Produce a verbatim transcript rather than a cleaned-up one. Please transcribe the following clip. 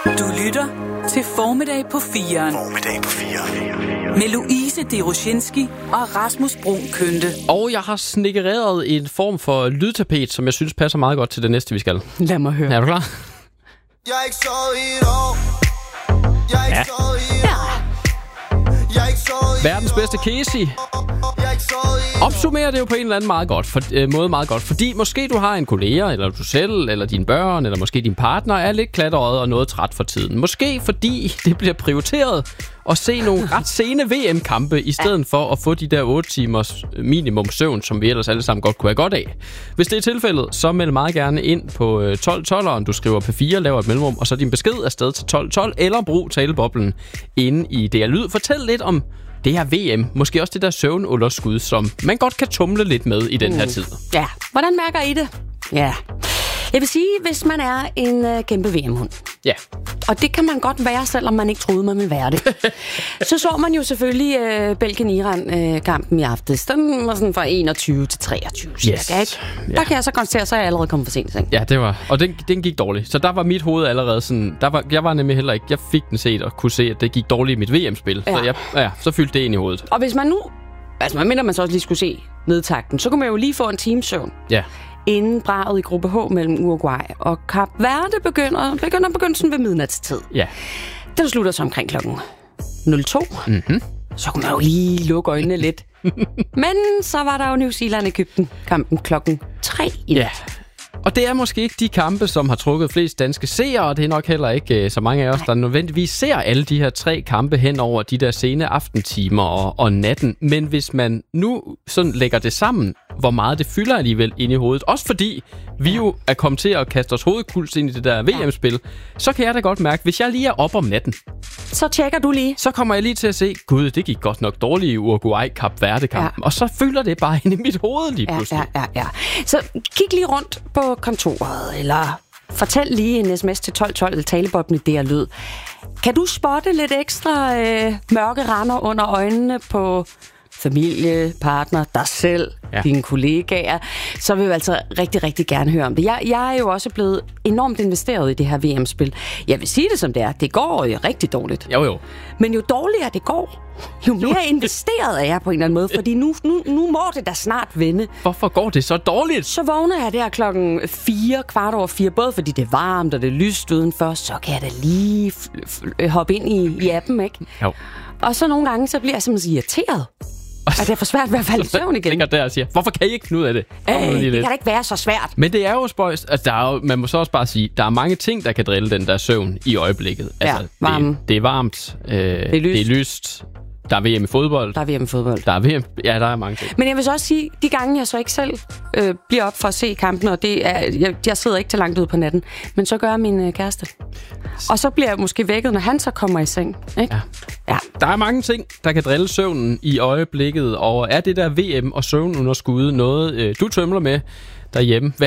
Du lytter til Formiddag på firen. Formiddag på firen. Med Louise Deroshinski og Rasmus Bruun Kønte. Og jeg har snikkereret en form for lydtapet, som jeg synes passer meget godt til det næste, vi skal. Lad mig høre. Er du klar? Jeg er ikke sovet i et år. Jeg er ikke Ja. sovet i et år. Jeg er ikke sovet i et år. Verdens bedste Casey. Jeg er ikke sovet i et år. Opsummerer det jo på en eller anden meget godt, for, øh, måde meget godt. Fordi måske du har en kollega, eller du selv, eller dine børn, eller måske din partner er lidt klatret og noget træt for tiden. Måske fordi det bliver prioriteret at se nogle ret sene V M-kampe, i stedet for at få de der otte timers minimum søvn, som vi ellers alle sammen godt kunne have godt af. Hvis det er tilfældet, så meld meget gerne ind på tolv tolv, du skriver P fire, laver et mellemrum, og så din besked afsted til tolv tolv, eller brug taleboblen inde i D R Lyd. Fortæl lidt om det her V M, måske også det der søvnunderskud, som man godt kan tumle lidt med i den her tid. Ja, hvordan mærker I det? Ja. Jeg vil sige, hvis man er en uh, kæmpe V M-hund, Ja. og det kan man godt være, selvom man ikke troede, man ville være det. Så så man jo selvfølgelig uh, Belgien-Iran-kampen uh, i aftes. Den var sådan fra enogtyve til treogtyve. Yes. Cirka, ikke? Ja. Der kan jeg så konstatere, så er jeg allerede kommet for sent. Ikke? Ja, det var. Og den, den gik dårligt. Så der var mit hoved allerede sådan. Der var, jeg var nemlig heller ikke. Jeg fik den set og kunne se, at det gik dårligt i mit V M-spil. Ja. Så, jeg, ja, så fyldte det ind i hovedet. Og hvis man nu, altså man mindre man så også lige skulle se nedtakten, så kunne man jo lige få en times søvn, Ja. inden braget i gruppe H mellem Uruguay og Kap Verde begynder, begynder begyndelsen ved midnatstid. Ja. Den slutter så omkring klokken nul to. Mhm. Så kunne man jo lige lukke øjnene lidt. Men så var der jo New Zealand-Egypten kampen klokken tre i nat. Ja. Og det er måske ikke de kampe, som har trukket flest danske seere, og det er nok heller ikke så mange af os, der nødvendigvis ser alle de her tre kampe hen over de der sene aftentimer og, og natten. Men hvis man nu sådan lægger det sammen, hvor meget det fylder alligevel inde i hovedet, også fordi vi jo er kommet til at kaste os hovedkuls ind i det der V M-spil, så kan jeg da godt mærke, hvis jeg lige er op om natten, Så tjekker du lige. så kommer jeg lige til at se, gud, det gik godt nok dårligt i Uruguay-Kap Verde-kampen. Ja. Og så fylder det bare ind i mit hoved lige Ja, pludselig. ja, ja, ja. Så kig lige rundt på kontoret, eller fortæl lige en sms til tolv tolv, eller taleboblen i D R Lyd. Kan du spotte lidt ekstra øh, mørke render under øjnene på familie, partner, dig selv, Ja. ja. dine kollegaer, så vil vi altså rigtig, rigtig gerne høre om det. Jeg, jeg er jo også blevet enormt investeret i det her V M-spil. Jeg vil sige det som det er. Det går jo rigtig dårligt. Jo, jo. Men jo dårligere det går, jo mere investeret er jeg på en eller anden måde, fordi nu, nu, nu må det da snart vende. Hvorfor går det så dårligt? Så vågner jeg der klokken fire, kvart over fire, både fordi det er varmt og det er lyst udenfor, så kan jeg da lige f- f- hoppe ind i, i appen, ikke? Jo. Og så nogle gange, så bliver jeg simpelthen så irriteret, at det er for svært ved at falde i søvn igen. ligger der og siger, hvorfor kan I ikke finde ud af det? Kom nu Øh, lige det lidt. kan da ikke være så svært. Men det er jo spøjst. Altså, der er jo, man må så også bare sige, der er mange ting, der kan drille den der søvn i øjeblikket. Altså, varme. Det, det er varmt. Øh, det, er lyst. det er lyst. Der er V M i fodbold. Der er V M fodbold. Der er V M. Ja, der er mange ting. Men jeg vil så også sige, de gange jeg så ikke selv øh, bliver op for at se kampen, og det er, jeg, jeg sidder ikke til langt ud på natten, men så gør min øh, kæreste. Og så bliver jeg måske vækket, når han så kommer i seng. Ikke? Ja. Ja. Der er mange ting, der kan drille søvnen i øjeblikket, og er det der V M og søvnunderskud noget, øh, du tømler med derhjemme?